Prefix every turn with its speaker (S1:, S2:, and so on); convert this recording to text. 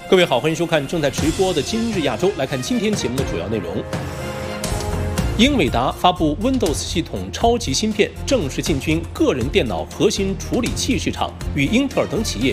S1: 各位好，欢迎收看正在直播的今日亚洲。来看今天节目的主要内容。英伟达发布 Windows 系统超级芯片，正式进军个人电脑核心处理器市场，与英特尔等企业